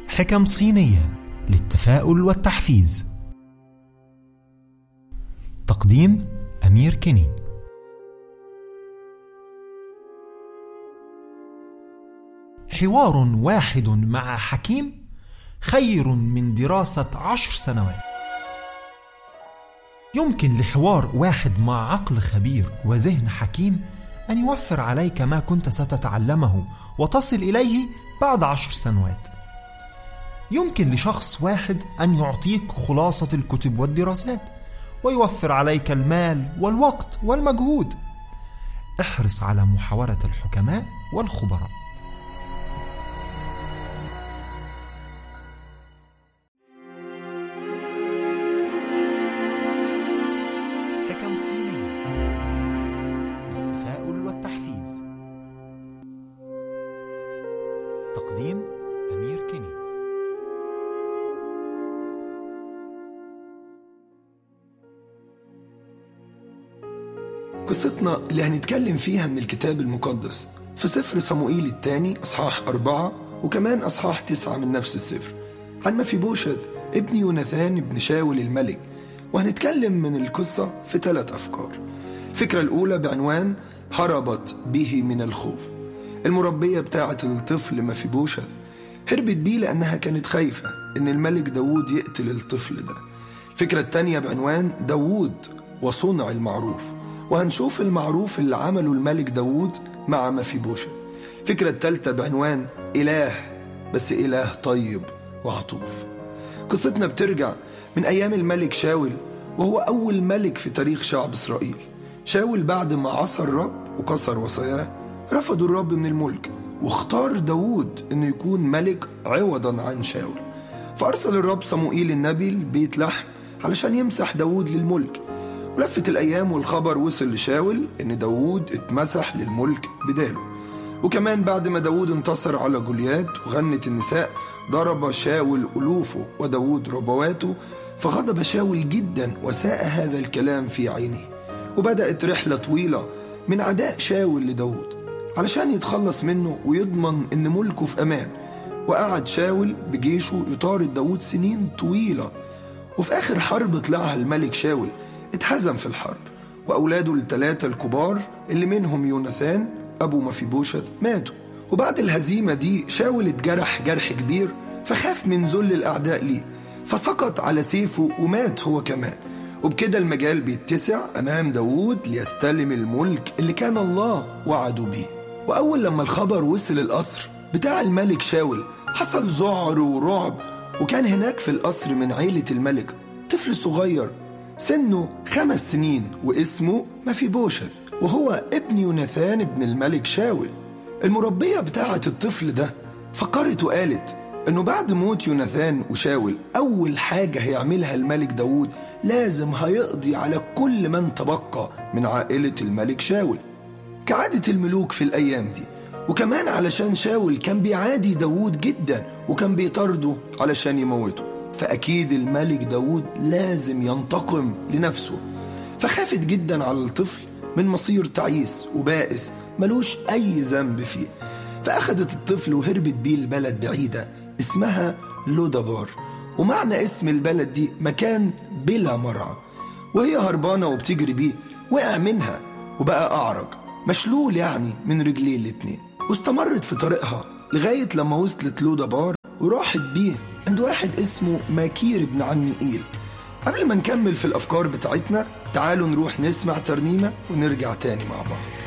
حكم صينية للتفاؤل والتحفيز. تقديم أمير كيني. حوار واحد مع حكيم خير من دراسة 10 سنوات. يمكن لحوار واحد مع عقل خبير وذهن حكيم أن يوفر عليك ما كنت ستتعلمه وتصل إليه بعد 10 سنوات. يمكن لشخص واحد أن يعطيك خلاصة الكتب والدراسات ويوفر عليك المال والوقت والمجهود. احرص على محاورة الحكماء والخبراء. حكم صينية للتفاؤل والتحفيز. تقديم أمير كيني. قصتنا اللي هنتكلم فيها من الكتاب المقدس في سفر صموئيل الثاني أصحاح 4 وكمان أصحاح 9 من نفس السفر، عن مفيبوشث ابن يوناثان ابن شاول الملك. وهنتكلم من القصة في 3 أفكار. الفكرة الأولى بعنوان هربت به من الخوف. المربية بتاعة الطفل مفيبوشث هربت بيه لأنها كانت خايفة إن الملك داود يقتل الطفل ده. الفكرة الثانية بعنوان داود وصنع المعروف، وهنشوف المعروف اللي عمله الملك داود مع مفيبوشث. الفكرة الثالثة بعنوان إله، بس إله طيب وعطوف. قصتنا بترجع من أيام الملك شاول، وهو أول ملك في تاريخ شعب إسرائيل. شاول بعد ما عصى الرب وكسر وصاياه رفضوا الرب من الملك، واختار داود إنه يكون ملك عوضا عن شاول. فأرسل الرب صموئيل النبي لبيت لحم علشان يمسح داود للملك. ولفت الأيام والخبر وصل لشاول إن داود اتمسح للملك بداله. وكمان بعد ما داود انتصر على جوليات وغنت النساء ضرب شاول ألوفه وداود ربواته، فغضب شاول جدا وساء هذا الكلام في عينه. وبدأت رحلة طويلة من عداء شاول لداود علشان يتخلص منه ويضمن إن ملكه في أمان. وقعد شاول بجيشه يطارد داود سنين طويلة، وفي آخر حرب طلعها الملك شاول اتهزم في الحرب، وأولاده ال3 الكبار اللي منهم يوناثان أبو مفيبوشث ماتوا. وبعد الهزيمة دي شاول اتجرح جرح كبير، فخاف من ذل الأعداء ليه، فسقط على سيفه ومات هو كمان. وبكده المجال بيتسع أمام داود ليستلم الملك اللي كان الله وعده بيه. وأول لما الخبر وصل القصر بتاع الملك شاول حصل ذعر ورعب. وكان هناك في القصر من عيلة الملك طفل صغير سنه 5 سنين واسمه مفيبوشث، وهو ابن يوناثان ابن الملك شاول. المربية بتاعة الطفل ده فكرت وقالت انه بعد موت يوناثان وشاول اول حاجة هيعملها الملك داود لازم هيقضي على كل من تبقى من عائلة الملك شاول كعادة الملوك في الايام دي. وكمان علشان شاول كان بيعادي داود جدا وكان بيطارده علشان يموته، فأكيد الملك داود لازم ينتقم لنفسه. فخافت جدا على الطفل من مصير تعيس وبائس ملوش أي ذنب فيه. فأخدت الطفل وهربت بيه البلد بعيدة اسمها لودبار، ومعنى اسم البلد دي مكان بلا مرعى. وهي هربانة وبتجري بيه وقع منها وبقى أعرج مشلول يعني من رجليه الاتنين. واستمرت في طريقها لغاية لما وصلت لودبار وراحت بيه عند واحد اسمه ماكير ابن عميئيل. قبل ما نكمل في الأفكار بتاعتنا تعالوا نروح نسمع ترنيمة ونرجع تاني مع بعض.